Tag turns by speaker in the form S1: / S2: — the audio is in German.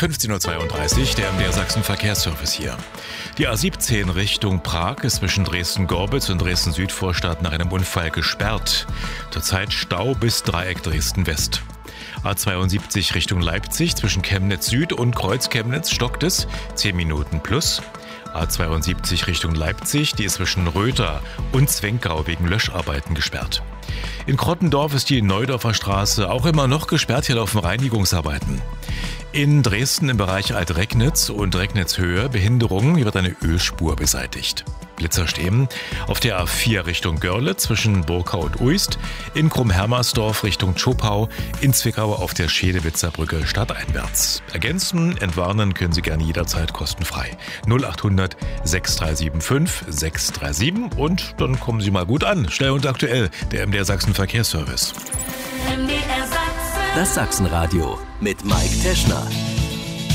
S1: 15.32 Uhr, der MDR Sachsen Verkehrsservice hier. Die A17 Richtung Prag ist zwischen Dresden-Gorbitz und Dresden-Südvorstadt nach einem Unfall gesperrt. Zurzeit Stau bis Dreieck Dresden-West. A72 Richtung Leipzig zwischen Chemnitz Süd und Kreuz Chemnitz stockt es, 10 Minuten plus. A72 Richtung Leipzig, die ist zwischen Röther und Zwenkau wegen Löscharbeiten gesperrt. In Krottendorf ist die Neudorfer Straße auch immer noch gesperrt, hier laufen Reinigungsarbeiten. In Dresden im Bereich Alt-Regnitz und Regnitz-Höhe Behinderungen, hier wird eine Ölspur beseitigt. Blitzer stehen auf der A4 Richtung Görle zwischen Burkau und Uist, in Krumm-Hermersdorf Richtung Zschopau, in Zwickau auf der Schedewitzer Brücke stadteinwärts. Ergänzen, entwarnen können Sie gerne jederzeit kostenfrei. 0800 6375 637 und dann kommen Sie mal gut an. Schnell und aktuell, der MDR Sachsen Verkehrsservice.
S2: Das Sachsenradio mit Mike Teschner.